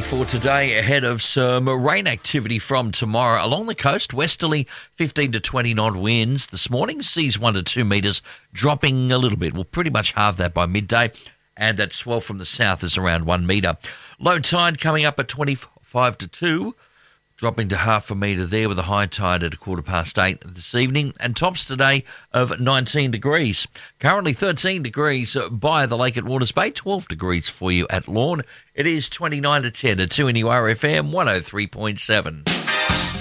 for today ahead of some rain activity from tomorrow. Along the coast, westerly 15 to 20 knot winds this morning. Seas 1 to 2 metres, dropping a little bit. We'll pretty much halve that by midday. And that swell from the south is around 1 metre. Low tide coming up at 25 to 2. Dropping to half a metre there with a high tide at 8:15 this evening. And tops today of 19 degrees. Currently 13 degrees by the lake at Waters Bay, 12 degrees for you at Lorne. It is 29 to 10 at 2NURFM 103.7.